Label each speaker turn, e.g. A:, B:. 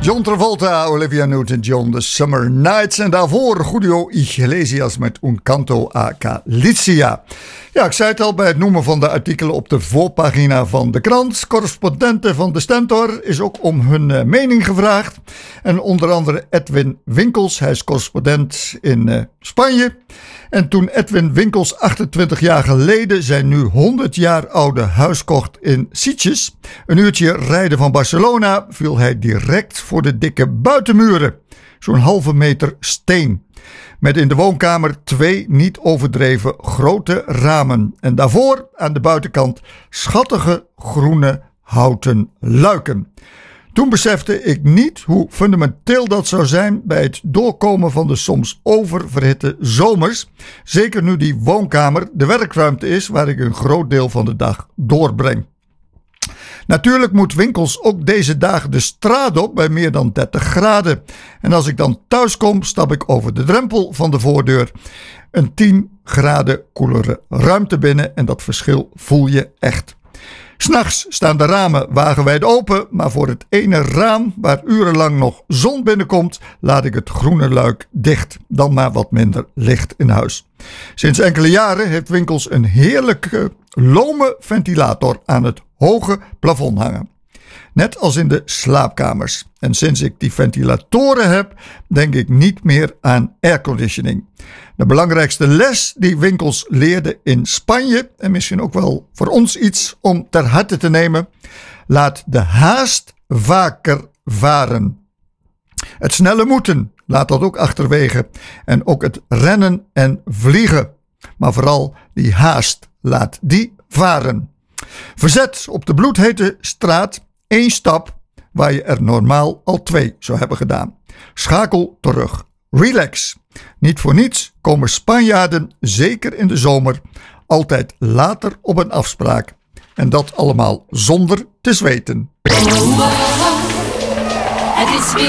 A: John Travolta, Olivia Newton-John, The Summer Nights. En daarvoor Julio Iglesias met Un Canto a Galicia. Ja, ik zei het al bij het noemen van de artikelen op de voorpagina van de krant. Correspondenten van de Stentor is ook om hun mening gevraagd. En onder andere Edwin Winkels, hij is correspondent in Spanje. En toen Edwin Winkels 28 jaar geleden zijn nu 100 jaar oude huis kocht in Sitges, een uurtje rijden van Barcelona, viel hij direct voor de dikke buitenmuren. Zo'n halve meter steen. Met in de woonkamer 2 niet overdreven grote ramen. En daarvoor aan de buitenkant schattige groene houten luiken. Toen besefte ik niet hoe fundamenteel dat zou zijn bij het doorkomen van de soms oververhitte zomers. Zeker nu die woonkamer de werkruimte is waar ik een groot deel van de dag doorbreng. Natuurlijk moet Winkels ook deze dagen de straat op bij meer dan 30 graden. En als ik dan thuis kom, stap ik over de drempel van de voordeur een 10 graden koelere ruimte binnen en dat verschil voel je echt. 'S Nachts staan de ramen wagenwijd open, maar voor het ene raam waar urenlang nog zon binnenkomt, laat ik het groene luik dicht. Dan maar wat minder licht in huis. Sinds enkele jaren heeft Winkels een heerlijke lome ventilator aan het hoge plafond hangen. Net als in de slaapkamers. En sinds ik die ventilatoren heb, denk ik niet meer aan airconditioning. De belangrijkste les die Winkels leerde in Spanje, en misschien ook wel voor ons iets om ter harte te nemen: laat de haast vaker varen. Het snelle moeten, laat dat ook achterwege. En ook het rennen en vliegen. Maar vooral die haast, laat die varen. Verzet op de bloedhete straat 1 stap waar je er normaal al 2 zou hebben gedaan. Schakel terug. Relax. Niet voor niets komen Spanjaarden, zeker in de zomer, altijd later op een afspraak. En dat allemaal zonder te zweten.
B: Het is weer